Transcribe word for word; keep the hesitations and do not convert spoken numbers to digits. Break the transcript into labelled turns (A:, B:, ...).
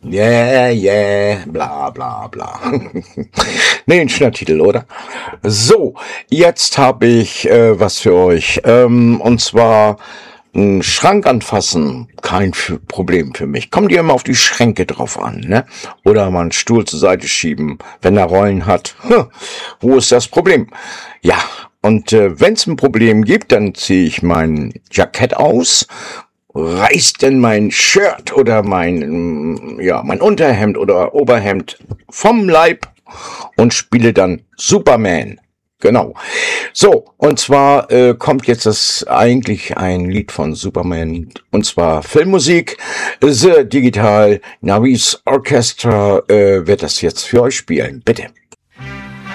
A: Yeah, yeah, bla bla bla. Nee, ein schöner Titel, oder? So, jetzt habe ich äh, was für euch. Ähm, und zwar einen Schrank anfassen. Kein F- Problem für mich. Kommt ihr immer auf die Schränke drauf an, ne? Oder mal einen Stuhl zur Seite schieben, wenn er Rollen hat. Hm, wo ist das Problem? Ja, und äh, wenn es ein Problem gibt, dann ziehe ich mein Jackett aus, reißt denn mein Shirt oder mein, mm, ja, mein Unterhemd oder Oberhemd vom Leib und spiele dann Superman. Genau. So, und zwar äh, kommt jetzt das eigentlich ein Lied von Superman, und zwar Filmmusik. The Digital Navis Orchestra äh, wird das jetzt für euch spielen. Bitte.